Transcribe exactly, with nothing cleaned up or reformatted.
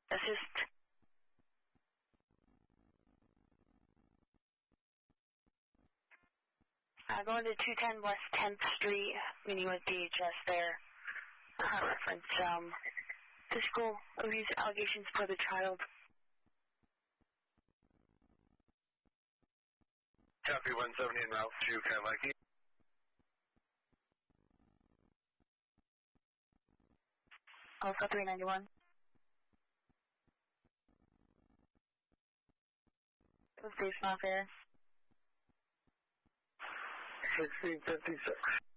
assist. Uh, going to two ten West tenth Street, meeting with D H S there. Uh, reference, um, physical abuse allegations for the child. Copy one seventy en route to Kalamaki. Alpha three ninety-one. Station off air. sixteen fifty-six.